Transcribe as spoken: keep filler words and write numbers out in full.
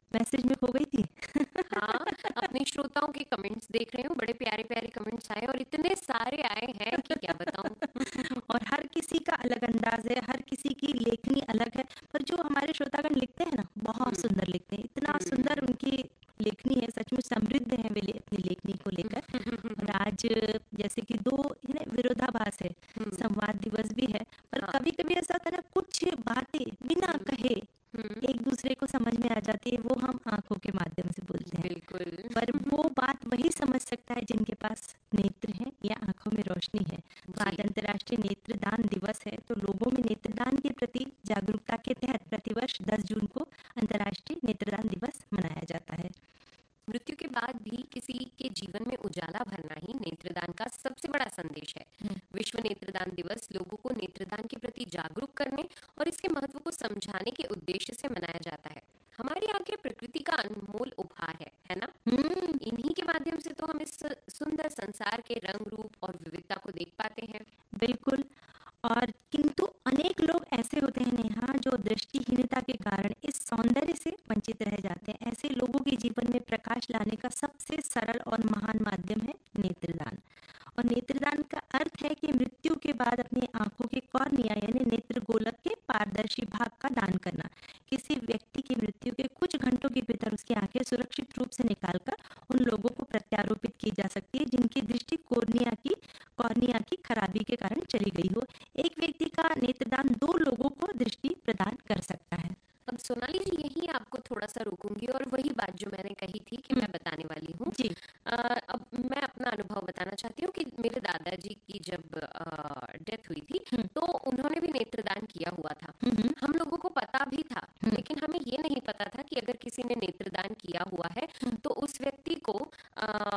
Message में खो गई थी। हाँ, अपने श्रोताओं के कमेंट्स देख रही हूँ, बड़े प्यारे-प्यारे कमेंट्स आए और इतने सारे आए हैं कि क्या बताऊँ। और हर किसी का अलग अंदाज है, हर किसी की लेखनी अलग है, पर जो हमारे श्रोतागण लिखते हैं ना, बहुत हुँ, सुंदर लिखते हैं। इतना सुंदर हुँ। उनकी लेखनी है, सच में समृद्ध है वे ले अपनी लेखनी को लेकर। और आज जैसे कि दो ये ना विरोधाभास है, हुँ, संवाद दिवस भी है, पर हाँ, कभी-कभी ऐसा होता है ना, कुछ बातें बिना हुँ, कहे हुँ, एक दूसरे को समझ में आ जाती है, वो हम आँखों के माध्यम से बोलते हैं। बिल्कुल। पर वो बात वही समझ सकता है जिनके पास नेत्र हैं या आँखों में रोशनी है। तो जी, आज अंतर्राष्ट्रीय नेत्रदान दिवस है, तो लोगों में नेत्रदान के प्रति जागरूकता के तहत प्रतिवर्ष दस जून को अंतर्राष्ट्रीय नेत्रदान दिवस मनाया जाता है। मृत्यु के बाद भी किसी के जीवन में उजाला भरना ही नेत्रदान का सबसे बड़ा संदेश है। हुँ। विश्व नेत्रदान दिवस लोगों को नेत्रदान के प्रति जागरूक करने और इसके महत्व को समझाने के उद्देश्य से मनाया जाता है। हमारी आंखें प्रकृति का अनमोल उपहार है, है ना? हुँ, इन्हीं के माध्यम से तो हम इस सुंदर संसार के रंग रूप और विविधता को देख पाते हैं। बिल्कुल। और किंतु अनेक लोग ऐसे होते हैं नेहा, जो दृष्टिहीनता के कारण इस सौंदर्य से वंचित रह जाते हैं। ऐसे लोगों के जीवन में प्रकाश लाने का सबसे सरल और महान माध्यम है नेत्रदान। और नेत्रदान का अर्थ है कि मृत्यु के बाद अपनी आंखों के कॉर्निया यानी नेत्र गोलक के पारदर्शी भाग का दान करना। किसी व्यक्ति की मृत्यु के कुछ घंटों के भीतर उसकी आंखें सुरक्षित रूप से निकालकर उन लोगों को प्रत्यारोपित की जा सकती है जिनकी दृष्टि कॉर्निया की कॉर्निया की खराबी के कारण चली गई हो। एक व्यक्ति का नेत्रदान दो लोगों को दृष्टि प्रदान कर सकता है। अब सोनाली जी, यही आपको थोड़ा सा रोकूंगी और वही बात जो मैंने कही थी कि हुँ, मैं बताने वाली हूँ। जी। अ, अब मैं अपना अनुभव बताना चाहती हूँ कि मेरे दादाजी की जब डेथ हुई थी हुँ, तो उन्होंने भी नेत्रदान किया हुआ था। हुँ, हुँ, हम लोगों को पता भी था, हुँ, लेकिन हमें ये नहीं पता था कि अगर किसी ने नेत्रदान किया हुआ है हुँ, तो उस व्यक्ति को अ,